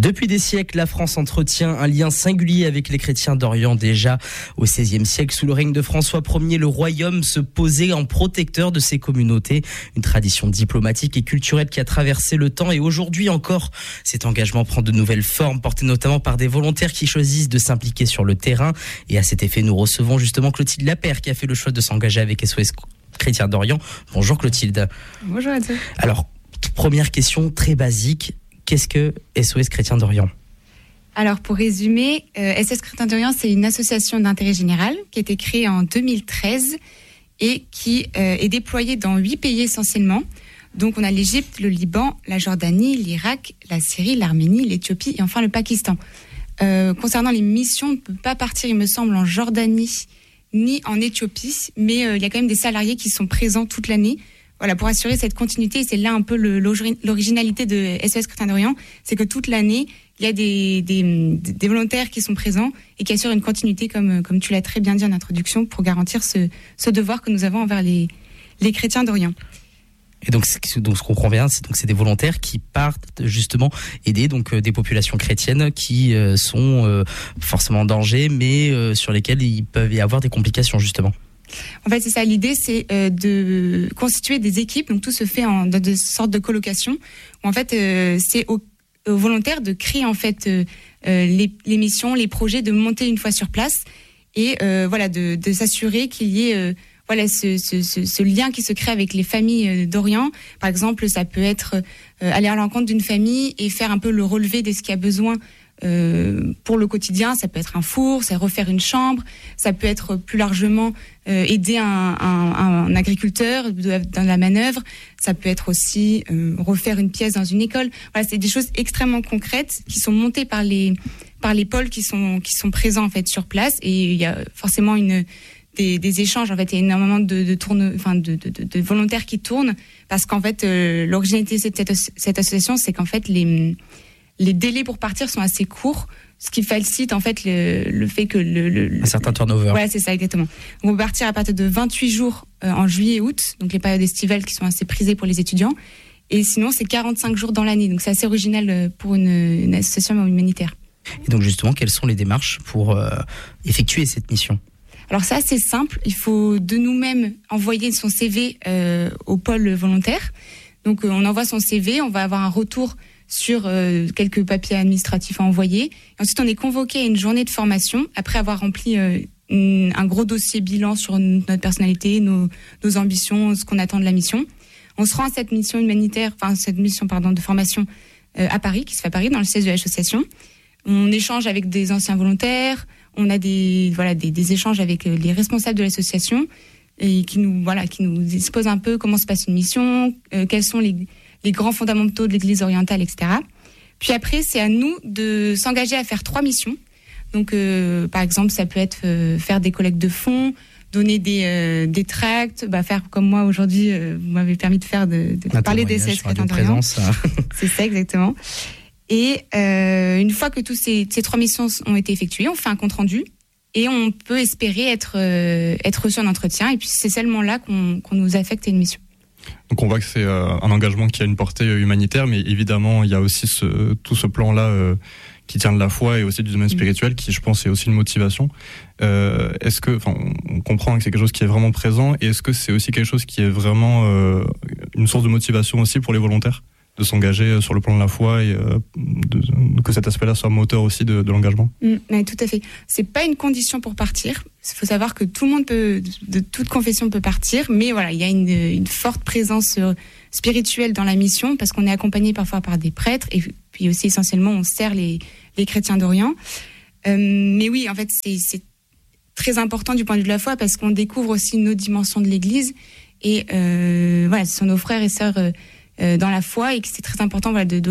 Depuis des siècles, la France entretient un lien singulier avec les chrétiens d'Orient. Déjà au XVIe siècle, sous le règne de François Ier, le royaume se posait en protecteur de ses communautés. Une tradition diplomatique et culturelle qui a traversé le temps, et aujourd'hui encore, cet engagement prend de nouvelles formes, porté notamment par des volontaires qui choisissent de s'impliquer sur le terrain. Et à cet effet, nous recevons justement Clotilde Lapère qui a fait le choix de s'engager avec SOS Chrétiens d'Orient. Bonjour Clotilde. Bonjour à tous. Alors, première question très basique. Qu'est-ce que SOS Chrétiens d'Orient ? Alors, pour résumer, SOS Chrétiens d'Orient, c'est une association d'intérêt général qui a été créée en 2013 et qui est déployée dans 8 pays essentiellement. Donc, on a l'Égypte, le Liban, la Jordanie, l'Irak, la Syrie, l'Arménie, l'Éthiopie et enfin le Pakistan. Concernant les missions, on ne peut pas partir, il me semble, en Jordanie ni en Éthiopie, mais il y a quand même des salariés qui sont présents toute l'année. Voilà, pour assurer cette continuité, c'est là un peu l'originalité de SOS Chrétiens d'Orient, c'est que toute l'année, il y a des volontaires qui sont présents et qui assurent une continuité, comme tu l'as très bien dit en introduction, pour garantir ce devoir que nous avons envers les chrétiens d'Orient. Et donc ce qu'on comprend bien, c'est des volontaires qui partent justement aider des populations chrétiennes qui sont forcément en danger, mais sur lesquelles il peut y avoir des complications justement. En fait, c'est ça. L'idée, c'est de constituer des équipes. Donc, tout se fait dans des sortes de colocations. Où, en fait, c'est aux volontaires de créer en fait les missions, les projets, de monter une fois sur place et de s'assurer qu'il y ait ce lien qui se crée avec les familles d'Orient. Par exemple, ça peut être aller à l'encontre d'une famille et faire un peu le relevé de ce qu'il y a besoin. Pour le quotidien, ça peut être un four, c'est refaire une chambre, ça peut être plus largement aider un agriculteur dans la manœuvre, ça peut être aussi refaire une pièce dans une école. Voilà, c'est des choses extrêmement concrètes qui sont montées par les pôles qui sont présents en fait sur place, et il y a forcément des échanges. En fait, il y a énormément de volontaires qui tournent, parce qu'en fait l'originalité de cette association, c'est qu'en fait les délais pour partir sont assez courts, ce qui facilite en fait le fait que un certain turnover. Ouais, c'est ça, exactement. On peut partir à partir de 28 jours en juillet et août, donc les périodes estivales qui sont assez prisées pour les étudiants. Et sinon, c'est 45 jours dans l'année, donc c'est assez original pour une association humanitaire. Et donc justement, quelles sont les démarches pour effectuer cette mission ? Alors c'est assez simple, il faut de nous-mêmes envoyer son CV au pôle volontaire. Donc on envoie son CV, on va avoir un retour sur quelques papiers administratifs à envoyer. Et ensuite, on est convoqué à une journée de formation après avoir rempli un gros dossier bilan sur notre personnalité, nos ambitions, ce qu'on attend de la mission. On se rend à cette mission de formation à Paris, qui se fait à Paris, dans le siège de l'association. On échange avec des anciens volontaires, on a des échanges avec les responsables de l'association, et qui nous exposent un peu comment se passe une mission, quels sont les grands fondamentaux de l'Église orientale, etc. Puis après, c'est à nous de s'engager à faire 3 missions. Donc, par exemple, ça peut être faire des collectes de fonds, donner des tracts, faire comme moi aujourd'hui, vous m'avez permis de faire de parler des SOS Chrétiens d'Orient. C'est ça, exactement. Et une fois que toutes ces 3 missions ont été effectuées, on fait un compte-rendu et on peut espérer être reçu en entretien. Et puis, c'est seulement là qu'on nous affecte à une mission. Donc on voit que c'est un engagement qui a une portée humanitaire, mais évidemment il y a aussi tout ce plan-là qui tient de la foi et aussi du domaine spirituel, qui je pense est aussi une motivation. Est-ce que, on comprend que c'est quelque chose qui est vraiment présent, et est-ce que c'est aussi quelque chose qui est vraiment une source de motivation aussi pour les volontaires de s'engager sur le plan de la foi, et que cet aspect-là soit moteur aussi de l'engagement? Tout à fait. C'est pas une condition pour partir. Il faut savoir que tout le monde de toute confession peut partir, mais voilà, il y a une forte présence spirituelle dans la mission, parce qu'on est accompagné parfois par des prêtres, et puis aussi essentiellement on sert les chrétiens d'Orient. Mais oui, en fait, c'est très important du point de vue de la foi, parce qu'on découvre aussi une autre dimension de l'Église, et ce sont nos frères et sœurs dans la foi, et que c'est très important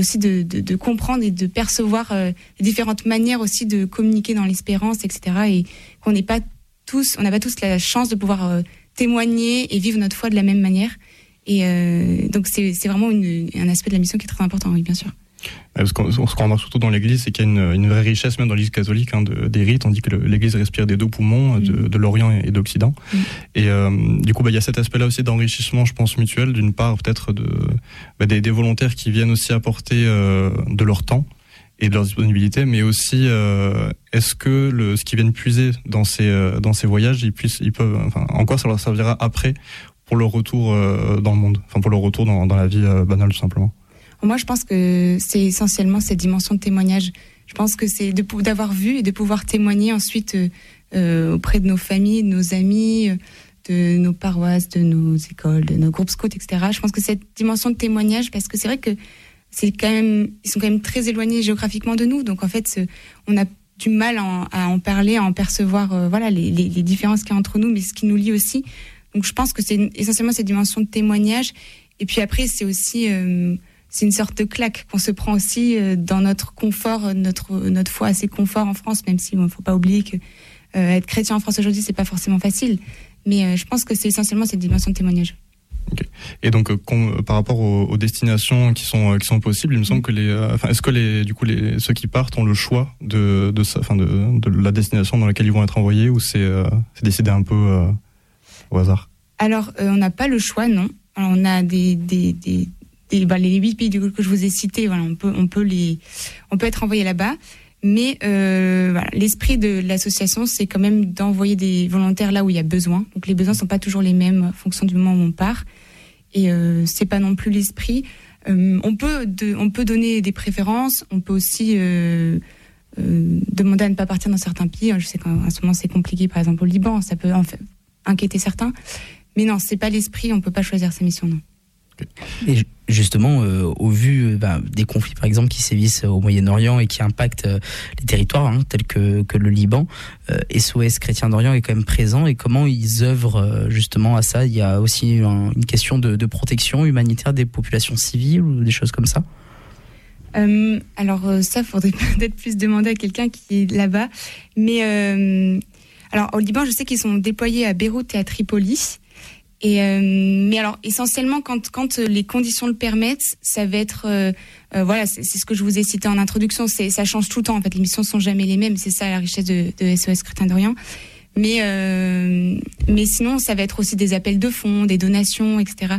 de comprendre et de percevoir les différentes manières aussi de communiquer dans l'espérance, etc. Et qu'on n'a pas tous la chance de pouvoir témoigner et vivre notre foi de la même manière. Et donc c'est vraiment un aspect de la mission qui est très important, oui, bien sûr. Parce qu'on se remarque surtout dans l'Église, c'est qu'il y a une vraie richesse, même dans l'Église catholique, des rites. On dit que l'Église respire des 2 poumons, de l'Orient et d'Occident. Et du coup, il y a cet aspect-là aussi d'enrichissement, je pense, mutuel. D'une part, peut-être des volontaires qui viennent aussi apporter de leur temps, et de leur disponibilité, mais aussi est-ce que ce qu'ils viennent puiser dans ces voyages, ils peuvent, enfin, en quoi ça leur servira après pour le retour dans le monde, enfin pour le retour dans la vie banale tout simplement. Moi, je pense que c'est essentiellement cette dimension de témoignage. Je pense que c'est d'avoir vu et de pouvoir témoigner ensuite auprès de nos familles, de nos amis, de nos paroisses, de nos écoles, de nos groupes scouts, etc. Je pense que cette dimension de témoignage, parce que c'est vrai que ils sont quand même très éloignés géographiquement de nous, donc en fait, on a du mal à en parler, à en percevoir, les différences qu'il y a entre nous, mais ce qui nous lie aussi. Donc je pense que c'est essentiellement cette dimension de témoignage. Et puis après, c'est aussi c'est une sorte de claque qu'on se prend aussi dans notre confort, notre foi assez confort en France, même si il ne faut pas oublier que être chrétien en France aujourd'hui, c'est pas forcément facile. Mais je pense que c'est essentiellement cette dimension de témoignage. Okay. Et donc, par rapport aux destinations qui sont possibles, il me semble que est-ce que ceux qui partent ont le choix de la destination dans laquelle ils vont être envoyés, ou c'est décidé un peu au hasard? Alors, on n'a pas le choix, non. Alors, on a les 8 pays que je vous ai cités, voilà, on peut être envoyé là-bas. Mais l'esprit de l'association, c'est quand même d'envoyer des volontaires là où il y a besoin. Donc les besoins ne sont pas toujours les mêmes en fonction du moment où on part. Et c'est pas non plus l'esprit. On peut donner des préférences. On peut aussi demander à ne pas partir dans certains pays. Je sais qu'à ce moment c'est compliqué, par exemple au Liban, ça peut en fait inquiéter certains. Mais non, c'est pas l'esprit. On peut pas choisir sa mission, non. Et justement, au vu des conflits, par exemple, qui sévissent au Moyen-Orient et qui impactent les territoires tels que le Liban, SOS Chrétiens d'Orient est quand même présent. Et comment ils œuvrent justement à ça? Il y a aussi une question de protection humanitaire des populations civiles ou des choses comme ça? Alors ça, faudrait peut-être plus demander à quelqu'un qui est là-bas. Mais alors au Liban, je sais qu'ils sont déployés à Beyrouth et à Tripoli. Mais alors essentiellement quand les conditions le permettent, ça va être c'est ce que je vous ai cité en introduction, ça change tout le temps en fait, les missions sont jamais les mêmes, c'est ça la richesse de SOS Chrétiens d'Orient. Mais sinon ça va être aussi des appels de fonds, des donations, etc.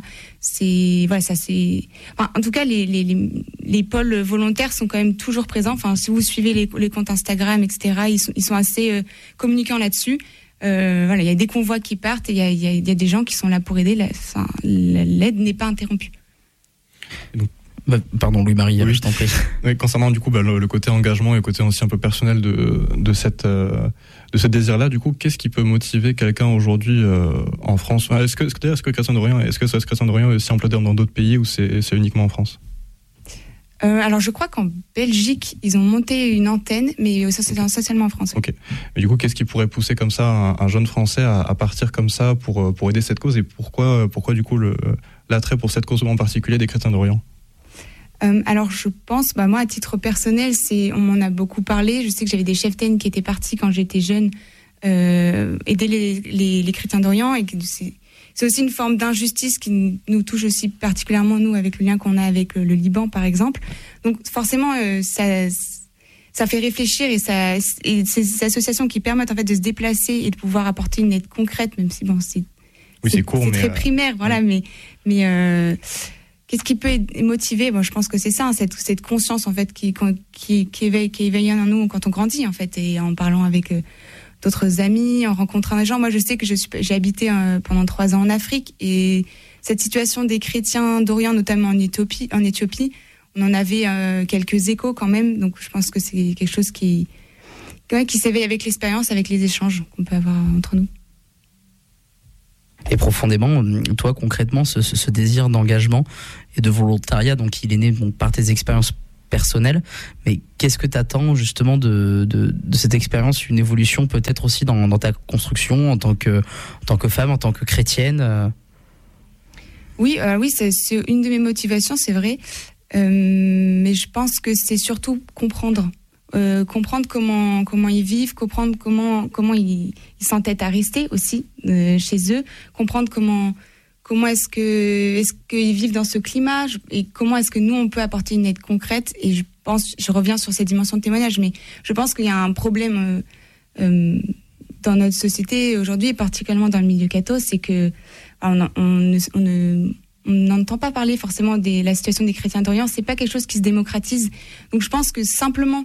En tout cas les pôles volontaires sont quand même toujours présents. Enfin, si vous suivez les comptes Instagram, etc. Ils sont assez communicants là-dessus. Il y a des convois qui partent et il y a des gens qui sont là pour aider. L'aide n'est pas interrompue. Pardon, Louis-Marie, oui. Je t'en prie. Oui, concernant du coup le côté engagement et le côté aussi un peu personnel de ce désir-là, du coup, qu'est-ce qui peut motiver quelqu'un aujourd'hui en France? Est-ce que Chrétiens d'Orient est aussi implanté dans d'autres pays ou c'est uniquement en France? Alors je crois qu'en Belgique ils ont monté une antenne, mais ça c'est essentiellement en France. Ok. Mais du coup, qu'est-ce qui pourrait pousser comme ça un jeune Français à partir comme ça pour aider cette cause, et pourquoi du coup l'attrait pour cette cause en particulier des Chrétiens d'Orient? Alors je pense, moi à titre personnel, on m'en a beaucoup parlé. Je sais que j'avais des cheftaines qui étaient partis quand j'étais jeune aider les Chrétiens d'Orient, et que c'est aussi une forme d'injustice qui nous touche aussi particulièrement, nous, avec le lien qu'on a avec le Liban, par exemple. Donc, forcément, ça fait réfléchir, et ces associations qui permettent, en fait, de se déplacer et de pouvoir apporter une aide concrète, même si, c'est court, c'est très primaire, voilà, mais qu'est-ce qui peut motiver? Je pense que c'est ça, cette conscience, en fait, qui éveille en nous quand on grandit, en fait, et en parlant avec d'autres amis, en rencontrant des gens. Moi, je sais que j'ai habité pendant 3 ans en Afrique, et cette situation des chrétiens d'Orient, notamment en Éthiopie, on en avait quelques échos quand même. Donc, je pense que c'est quelque chose qui s'éveille avec l'expérience, avec les échanges qu'on peut avoir entre nous. Et profondément, toi, concrètement, ce désir d'engagement et de volontariat, donc il est né par tes expériences personnel, mais qu'est-ce que tu attends justement de cette expérience, une évolution peut-être aussi dans ta construction en tant que femme, en tant que chrétienne? Oui, c'est une de mes motivations, c'est vrai, mais je pense que c'est surtout comprendre comment ils vivent, comprendre comment ils s'entêtent à rester aussi chez eux, comprendre comment est-ce qu'ils vivent dans ce climat, et comment est-ce que nous, on peut apporter une aide concrète. Et je reviens sur cette dimension de témoignage, mais je pense qu'il y a un problème dans notre société aujourd'hui, et particulièrement dans le milieu catho, c'est que on n'entend pas parler forcément de la situation des chrétiens d'Orient. C'est pas quelque chose qui se démocratise. Donc je pense que simplement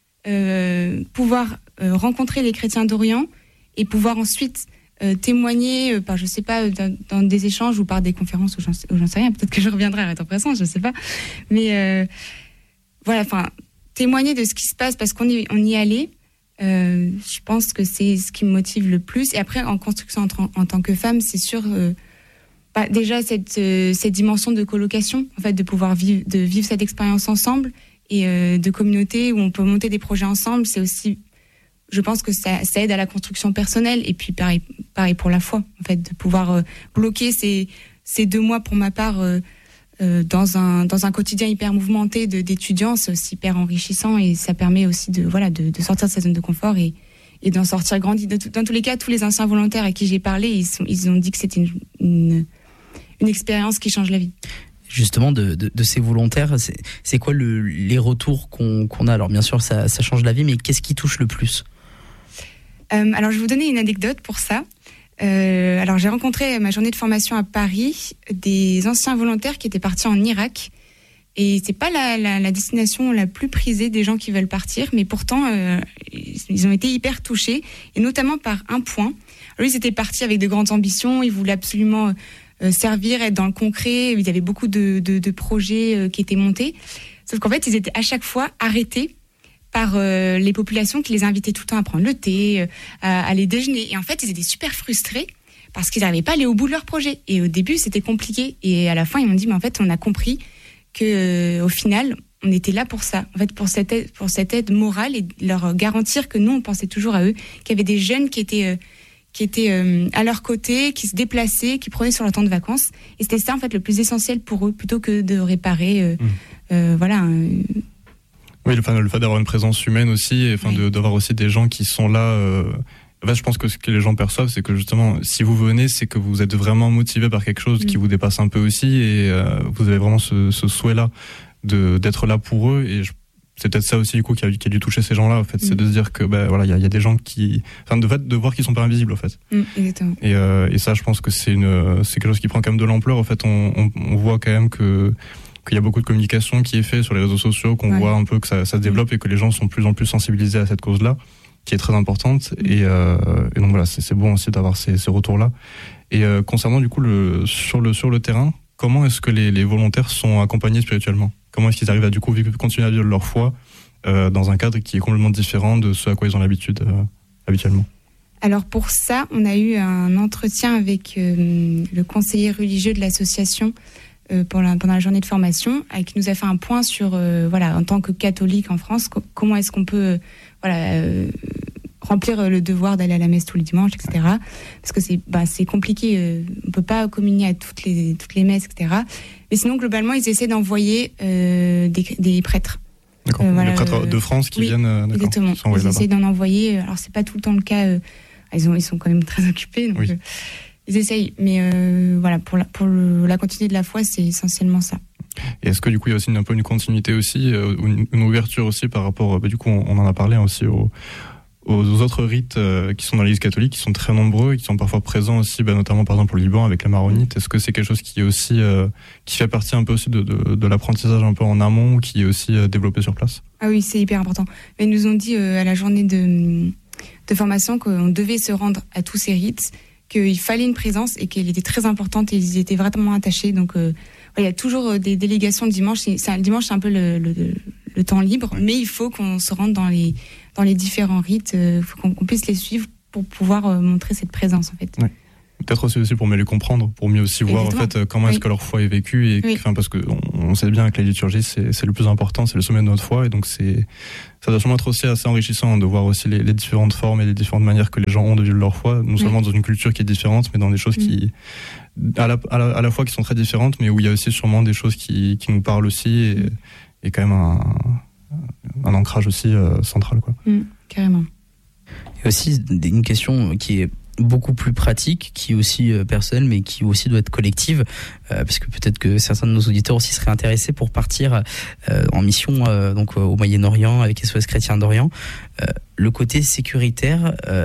pouvoir rencontrer les chrétiens d'Orient et pouvoir ensuite témoigner par, je sais pas, dans des échanges ou par des conférences ou j'en sais rien. Peut-être que je reviendrai à être présent, je sais pas. Mais voilà, enfin, témoigner de ce qui se passe parce qu'on y est allé. Je pense que c'est ce qui me motive le plus. Et après, en construction en tant que femme, c'est sûr, déjà cette dimension de colocation, en fait, de pouvoir vivre cette expérience ensemble et de communauté où on peut monter des projets ensemble, c'est aussi, je pense que ça aide à la construction personnelle. Et puis pareil pour la foi, en fait, de pouvoir bloquer ces 2 mois pour ma part dans un quotidien hyper mouvementé d'étudiants, c'est aussi hyper enrichissant et ça permet aussi de sortir de sa zone de confort et d'en sortir grandi. Dans tous les cas, tous les anciens volontaires à qui j'ai parlé, ils ont dit que c'était une expérience qui change la vie. Justement, de ces volontaires, c'est quoi les retours qu'on a? Alors bien sûr, ça change la vie, mais qu'est-ce qui touche le plus? Alors je vais vous donner une anecdote pour ça. Alors j'ai rencontré ma journée de formation à Paris des anciens volontaires qui étaient partis en Irak et c'est pas la destination la plus prisée des gens qui veulent partir, mais pourtant ils ont été hyper touchés et notamment par un point. Alors, ils étaient partis avec de grandes ambitions, ils voulaient absolument servir, être dans le concret, il y avait beaucoup de projets qui étaient montés, sauf qu'en fait ils étaient à chaque fois arrêtés par les populations qui les invitaient tout le temps à prendre le thé, à aller déjeuner. Et en fait, ils étaient super frustrés parce qu'ils n'arrivaient pas à aller au bout de leur projet. Et au début, c'était compliqué. Et à la fin, ils m'ont dit, mais en fait, on a compris qu'au final, on était là pour ça. En fait, pour cette aide morale et leur garantir que nous, on pensait toujours à eux, qu'il y avait des jeunes qui étaient à leur côté, qui se déplaçaient, qui prenaient sur leur temps de vacances. Et c'était ça, en fait, le plus essentiel pour eux, plutôt que de réparer, Oui, le fait d'avoir une présence humaine aussi, et d'avoir aussi des gens qui sont là. Je pense que ce que les gens perçoivent, c'est que justement, si vous venez, c'est que vous êtes vraiment motivé par quelque chose qui vous dépasse un peu aussi, et vous avez vraiment ce souhait-là d'être là pour eux. Et c'est peut-être ça aussi du coup qui a dû toucher ces gens-là. En fait, c'est de se dire que il y a des gens qui, de voir qu'ils sont pas invisibles en fait. Exactement. Et ça, je pense que c'est quelque chose qui prend quand même de l'ampleur. En fait, on voit quand même qu'il y a beaucoup de communication qui est fait sur les réseaux sociaux, qu'on voit un peu que ça se développe et que les gens sont de plus en plus sensibilisés à cette cause-là, qui est très importante. Et donc voilà, c'est bon aussi d'avoir ces retours-là. Et concernant du coup sur le terrain, comment est-ce que les volontaires sont accompagnés spirituellement? Comment est-ce qu'ils arrivent à du coup continuer à vivre leur foi dans un cadre qui est complètement différent de ce à quoi ils ont l'habitude habituellement? Alors pour ça, on a eu un entretien avec le conseiller religieux de l'association pendant la journée de formation, qui nous a fait un point sur, en tant que catholique en France, comment est-ce qu'on peut remplir le devoir d'aller à la messe tous les dimanches, etc. Parce que c'est compliqué, on peut pas communier à toutes les messes, etc. Mais sinon, globalement, ils essaient d'envoyer des prêtres. D'accord, les prêtres de France qui viennent... Exactement, ils essaient d'en envoyer. Alors, c'est pas tout le temps le cas, ils sont quand même très occupés, donc... Ils essayent, mais pour la continuité de la foi, c'est essentiellement ça. Et est-ce que du coup il y a aussi un peu une continuité aussi, une ouverture aussi par rapport, du coup on en a parlé aussi aux autres rites qui sont dans l'Église catholique, qui sont très nombreux et qui sont parfois présents aussi, notamment par exemple au Liban avec les maronites. Est-ce que c'est quelque chose qui est aussi qui fait partie un peu aussi de l'apprentissage un peu en amont, qui est aussi développé sur place? Ah oui, c'est hyper important. Mais ils nous ont dit à la journée de formation qu'on devait se rendre à tous ces rites, qu'il fallait une présence et qu'elle était très importante et ils y étaient vraiment attachés. Donc, il y a toujours des délégations le dimanche. Le dimanche, c'est un peu le temps libre, mais il faut qu'on se rende dans les différents rites. Il faut qu'on puisse les suivre pour pouvoir montrer cette présence, en fait. Ouais. Peut-être aussi pour mieux les comprendre, pour mieux aussi voir en fait comment est-ce que leur foi est vécue, et parce que on sait bien que la liturgie c'est le plus important, c'est le sommet de notre foi, et donc ça doit sûrement être aussi assez enrichissant de voir aussi les différentes formes et les différentes manières que les gens ont de vivre leur foi, non seulement dans une culture qui est différente, mais dans des choses qui à la fois qui sont très différentes, mais où il y a aussi sûrement des choses qui nous parlent aussi, et quand même un ancrage aussi central, quoi. Carrément. Et aussi une question qui est beaucoup plus pratique, qui est aussi personnelle, mais qui aussi doit être collective, parce que peut-être que certains de nos auditeurs aussi seraient intéressés pour partir en mission donc au Moyen-Orient avec SOS Chrétiens d'Orient. Le côté sécuritaire,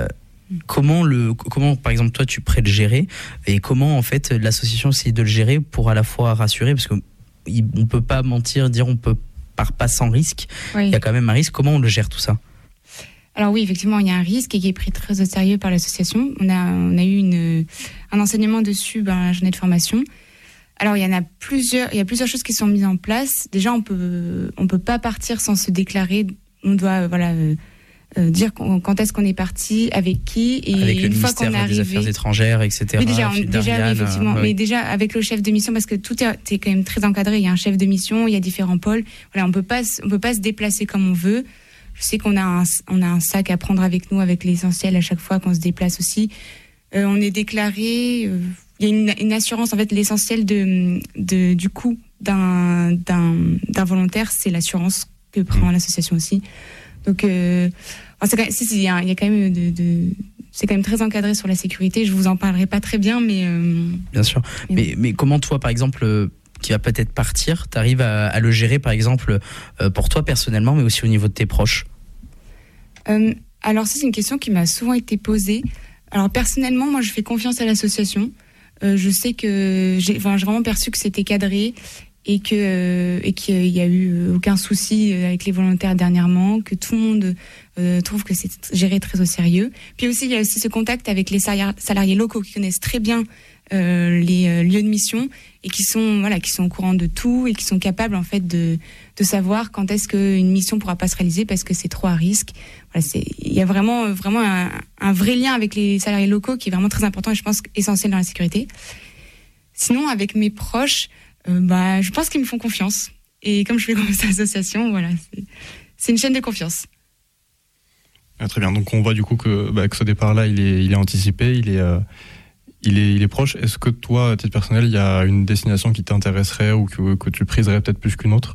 Comment, par exemple, toi, tu prêtes gérer et comment, en fait, l'association essaie de le gérer pour à la fois rassurer, parce qu'on ne peut pas mentir, dire on part pas sans risque. Oui. Il y a quand même un risque. Comment on le gère tout ça ? Alors oui, effectivement, il y a un risque et qui est pris très au sérieux par l'association. On a eu un enseignement dessus, la journée de formation. Alors il y a plusieurs choses qui sont mises en place. Déjà, on peut pas partir sans se déclarer. On doit dire quand est-ce qu'on est parti, avec qui, et avec une fois qu'on est arrivé, des Affaires étrangères, etc. Oui, déjà oui, effectivement. Oui. Mais déjà avec le chef de mission, parce que tout est quand même très encadré. Il y a un chef de mission, il y a différents pôles. Voilà, on peut pas se déplacer comme on veut. Je sais qu'on a un sac à prendre avec nous, avec l'essentiel à chaque fois qu'on se déplace aussi. On est déclaré. Il y a une assurance, en fait, l'essentiel du coût d'un volontaire, c'est l'assurance que prend l'association aussi. Donc, il y a quand même c'est quand même très encadré sur la sécurité. Je vous en parlerai pas très bien, mais bien sûr. Mais comment toi, par exemple, qui va peut-être partir, tu arrives à le gérer, par exemple, pour toi personnellement, mais aussi au niveau de tes proches? Alors, c'est une question qui m'a souvent été posée. Alors, personnellement, moi, je fais confiance à l'association. Je sais que j'ai vraiment perçu que c'était cadré et qu'il y a eu aucun souci avec les volontaires dernièrement, que tout le monde trouve que c'est géré très au sérieux. Puis aussi, il y a aussi ce contact avec les salariés locaux qui connaissent très bien les lieux de mission et qui sont au courant de tout et qui sont capables, en fait, de savoir quand est-ce qu'une mission pourra pas se réaliser parce que c'est trop à risque. Voilà, il y a vraiment un vrai lien avec les salariés locaux qui est vraiment très important et je pense essentiel dans la sécurité. Sinon, avec mes proches, je pense qu'ils me font confiance. Et comme je fais confiance à l'association, voilà, c'est une chaîne de confiance. Très bien. Donc on voit du coup que ce départ-là, il est anticipé, il est proche. Est-ce que toi, à titre personnel, il y a une destination qui t'intéresserait ou que tu priserais peut-être plus qu'une autre ?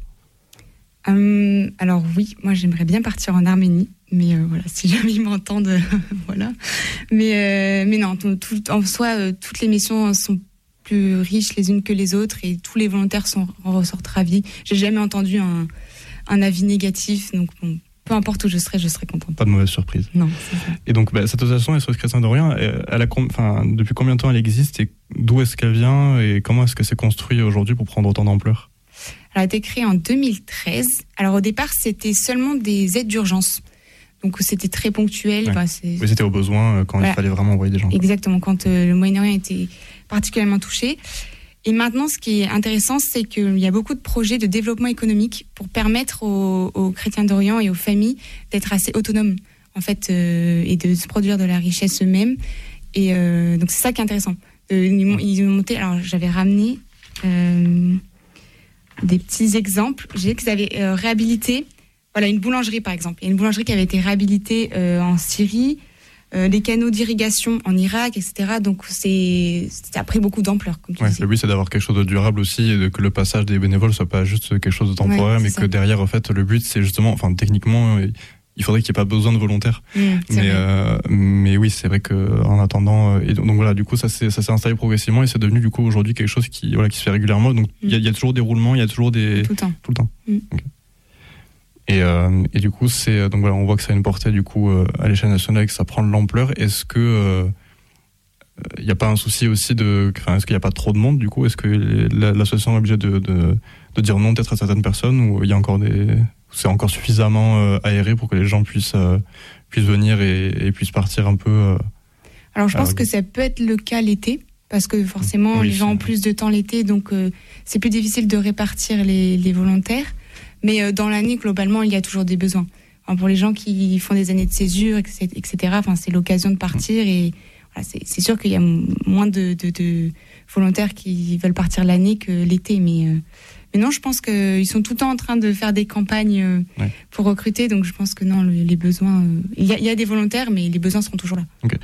Alors oui, moi j'aimerais bien partir en Arménie, mais voilà, si jamais ils m'entendent, voilà. Mais non, en soi, toutes les missions sont plus riches les unes que les autres et tous les volontaires en ressortent ravis. J'ai jamais entendu un avis négatif, donc bon, peu importe où je serai contente. Pas de mauvaise surprise. Non, c'est ça. Et donc cette association SOS Chrétiens d'Orient, depuis combien de temps elle existe et d'où est-ce qu'elle vient et comment est-ce que c'est construit aujourd'hui pour prendre autant d'ampleur ? Elle a été créée en 2013. Alors au départ, c'était seulement des aides d'urgence. Donc c'était très ponctuel. Ouais. Oui, c'était au besoin quand il fallait vraiment envoyer des gens. Exactement, quand le Moyen-Orient était particulièrement touché. Et maintenant, ce qui est intéressant, c'est qu'il y a beaucoup de projets de développement économique pour permettre aux chrétiens d'Orient et aux familles d'être assez autonomes, en fait, et de se produire de la richesse eux-mêmes. Et donc c'est ça qui est intéressant. Ils ont monté. Alors j'avais ramené des petits exemples. J'ai vu qu'ils avaient réhabilité, une boulangerie par exemple. Il y a une boulangerie qui avait été réhabilitée en Syrie, les canaux d'irrigation en Irak, etc. Donc ça a pris beaucoup d'ampleur, comme tu disais. Le but c'est d'avoir quelque chose de durable aussi et que le passage des bénévoles soit pas juste quelque chose de temporaire, mais que derrière, en fait, le but c'est justement, techniquement, il faudrait qu'il n'y ait pas besoin de volontaires. Mais oui, c'est vrai qu'en attendant, et donc voilà, du coup ça s'est installé progressivement et c'est devenu du coup aujourd'hui quelque chose qui se fait régulièrement. Donc il y a toujours des roulements, il y a toujours des tout le temps. Okay. Et du coup on voit que ça a une portée du coup à l'échelle nationale et que ça prend de l'ampleur. Est-ce que il n'y a pas un souci aussi est-ce qu'il n'y a pas trop de monde du coup? Est-ce que l'association est obligée de dire non peut-être à certaines personnes ou il y a encore c'est encore suffisamment aéré pour que les gens puissent venir et puissent partir un peu Alors je pense que ça peut être le cas l'été, parce que forcément les gens ont plus de temps l'été, donc c'est plus difficile de répartir les volontaires. Mais dans l'année, globalement, il y a toujours des besoins. Pour les gens qui font des années de césure, etc., c'est l'occasion de partir. Et voilà, c'est sûr qu'il y a moins de volontaires qui veulent partir l'année que l'été. Mais non, je pense qu'ils sont tout le temps en train de faire des campagnes pour recruter. Donc je pense que non, les besoins... Il y a des volontaires, mais les besoins seront toujours là. Okay.